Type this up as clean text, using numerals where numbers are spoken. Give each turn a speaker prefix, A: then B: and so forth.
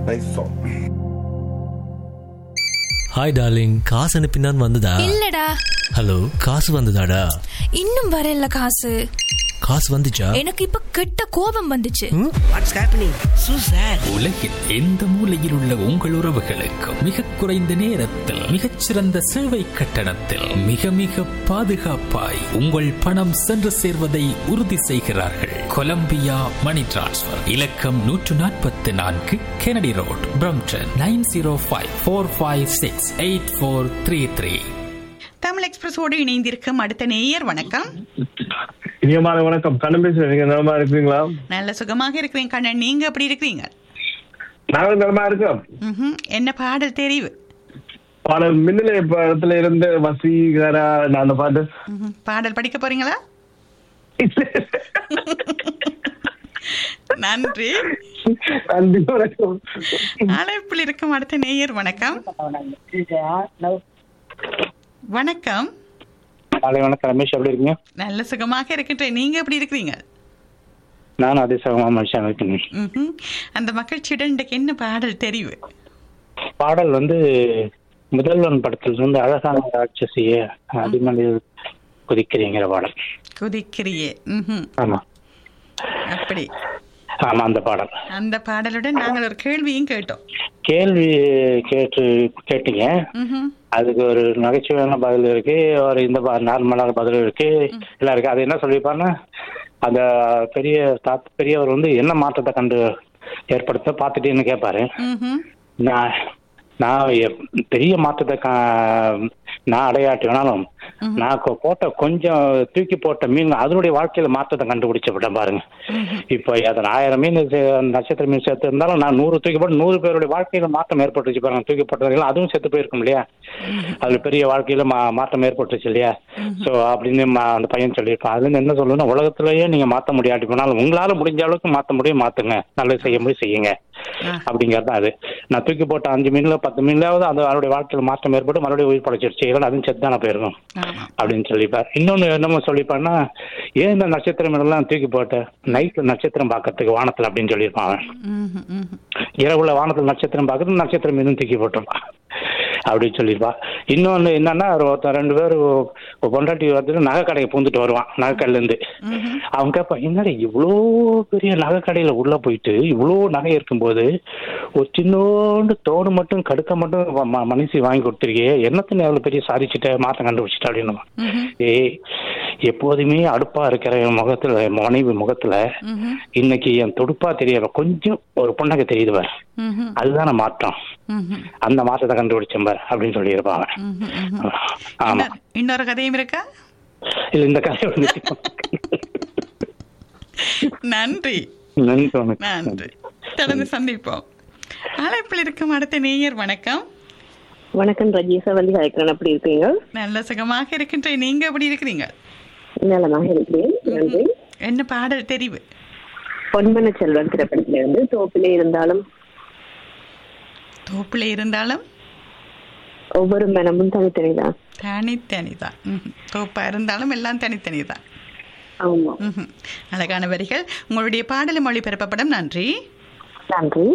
A: Nice song.
B: Hi darling, காசு அனுப்பினான் வந்ததா?
C: இல்லடா.
B: ஹலோ, காசு வந்ததாடா?
C: இன்னும் வரல காசு.
B: காசு வந்துச்சா?
C: எனக்கு இப்ப கெட்ட கோபம் வந்துச்சு.
D: What's happening சூசர்?
E: உலகில் எந்த மூலையில் உள்ள உங்கள் உறவுகளுக்கு மிக குறைந்த நேரத்தில் மிகச்சிறந்த சேவை கட்டணத்தில் மிக மிக பாதுகாப்பாய் உங்கள் பணம் சென்று சேர்வதை உறுதி செய்கிறார்கள். கொலம்பியா மணி டிரான்ஸ்ஃபர் இலக்கம் 144 கெனடி ரோட், பிரம்டன் 9054568433.
F: தமிழ் எக்ஸ்பிரஸோடு இணைந்திருக்கும் அடுத்த நேயர். வணக்கம்.
G: இனியமான வணக்கம். கண்ணன் பேசுறேன். நீங்க நலமா இருக்கிறீங்களா?
F: நல்ல சுகமாக இருக்கிறேன் கண்ணன். நீங்க எப்படி இருக்கிறீங்க?
G: நாங்களும் நலமா இருக்கோம்.
F: என்ன பாடல் தெரிவு?
G: பாடல் மின்னலை படத்துல இருந்து வசீகரா அந்த பாட்டு.
F: பாடல் படிக்க போறீங்களா? நன்றி.
G: நன்றி, வணக்கம்.
F: அழைப்பில் இருக்கும் அடுத்த நேயர். வணக்கம். வணக்கம்.
H: வணக்கம் ரமேஷ், எப்படி இருக்கீங்க?
F: நல்ல சுகமாக இருக்கின்றேன். நீங்க எப்படி இருக்கிறீங்க?
H: நானும் அதே சுகமா மனுஷன் இருக்கேன்.
F: அந்த மகிழ்ச்சியுடன் இன்றைக்கு என்ன பாடல் தெரிவு?
H: பாடல் வந்து முதல்வன் படத்துல இருந்து அழகான ராட்சசிய அடிமலை குதிக்கிறீங்கிற பாடல்.
F: குதிக்கிறியே.
H: ஆமா,
F: அப்படி.
H: ஆமா, அந்த பாடல்.
F: அந்த பாடலுடன் நாங்கள் ஒரு கேள்வியும் கேட்டோம்.
H: கேள்வி கேட்டீங்க. அதுக்கு ஒரு நகைச்சுவையான பதில் இருக்கு, ஒரு இந்த நார்மலான பதில் இருக்கு, எல்லாம் இருக்கு. அது என்ன சொல்லியிருப்பாருன்னா, அந்த பெரியவர் வந்து என்ன மாற்றத்தை கண்டு ஏற்படுத்த பார்த்துட்டேன்னு கேட்பாரு. நான் பெரிய மாற்றத்தை நான் அடையாட்டி வேணாலும் நான் போட்ட கொஞ்சம் தூக்கி போட்ட மீன் அதனுடைய வாழ்க்கையில மாற்றத்தை கண்டுபிடிச்ச விட்டேன் பாருங்க. இப்போ அதை 1000 மீன் நட்சத்திர மீன் சேர்த்து இருந்தாலும் நான் 100 தூக்கி போட்டு 100 பேருடைய வாழ்க்கையில மாற்றம் ஏற்பட்டுச்சு பாருங்க. தூக்கி போட்டதுல அதுவும் செத்து போயிருக்கும் இல்லையா? அதுல பெரிய வாழ்க்கையில மாற்றம் ஏற்பட்டுச்சு இல்லையா? ஸோ அப்படின்னு அந்த பையன் சொல்லியிருப்பான். அதுல என்ன சொல்லணும்னா, உலகத்திலேயே நீங்க மாற்ற முடியாட்டி போனாலும் உங்களால முடிஞ்ச அளவுக்கு மாற்ற முடியும், மாத்துங்க, நல்லது செய்ய முடியும் செய்யுங்க அப்படிங்கறதான் அது. நான் தூக்கி போட்ட 5 மீன்ல 10 மீன்லாவது அந்த அவருடைய வாழ்க்கையில மாற்றம் ஏற்பட்டு மறுபடியும் உயிர் படைச்சிருச்சு, இல்லைன்னா அதுவும் செத்து தானே போயிருக்கும் அப்படின்னு சொல்லிப்பார். இன்னொன்னு என்னமோ சொல்லிப்பாருன்னா, ஏன் இந்த நட்சத்திரம் எல்லாம் தூக்கி போட்ட, நைட்ல நட்சத்திரம் பார்க்கறதுக்கு வானத்துல அப்படின்னு சொல்லியிருப்பான் அவன். இரவுல வானத்துல நட்சத்திரம் பார்க்கறது, நட்சத்திரம் மீதும் தூக்கி போட்டிருப்பான் அப்படின்னு சொல்லியிருப்பா. இன்னொன்னு என்னன்னா, 2 பேர் பொண்டாட்டி வந்து நகை கடையை பூந்துட்டு வருவான், நகைக்கடையில இருந்து. அவன் கேட்பான், என்னடா இவ்வளோ பெரிய நகை கடையில உள்ள போயிட்டு இவ்வளோ நகை இருக்கும்போது ஒரு சின்னோண்டு தோடு மட்டும் கடுக்க மட்டும் மனுஷி வாங்கி கொடுத்துருக்கியே, என்னத்தின்னு எவ்வளவு பெரிய சாதிச்சுட்ட, மாற்றம் கண்டுபிடிச்சிட்ட அப்படின்னு. எப்போதுமே அடுப்பா இருக்கிற என் முகத்துல, மனைவி முகத்துல இன்னைக்கு என் தொடுப்பா தெரியல, கொஞ்சம் ஒரு பொண்ணாக தெரியுது பார், அதுதான மாற்றம், அந்த மாற்றத்தை கண்டுபிடிச்சேன் பார் அப்படின்னு சொல்லியிருப்பாங்க. ஆமா.
F: இன்னொரு கதையும் இருக்கா?
H: இல்ல, இந்த கதையோட
F: நன்றி.
H: நன்றி.
F: தொடர்ந்து சந்திப்போம். அழைப்பில் இருக்கும் அடுத்த நேயர். வணக்கம்.
I: வணக்கம், ரஜீசா வந்து கேட்கிறேன். எப்படி இருக்கீங்க?
F: நல்ல சுகமாக இருக்கின்றேன். நீங்க எப்படி இருக்கிறீங்க?
I: நலமாக இருக்கிறேன், நன்றி.
F: என்ன பாடல் தெரிவு?
I: பொன்மன செல்வன் திரைப்படத்துல இருந்து தோப்பிலே இருந்தாலும்.
F: தோப்பிலே இருந்தாலும்
I: ஒவ்வொரு மனமும் தனித்தனிதான்.
F: தனித்தனிதான். தோப்பா இருந்தாலும் எல்லாம் தனித்தனிதான்.
I: ஆமா.
F: அழகான வரிகள். உங்களுடைய பாடலும் ஒளிபரப்பப்படும். நன்றி.
I: நன்றி.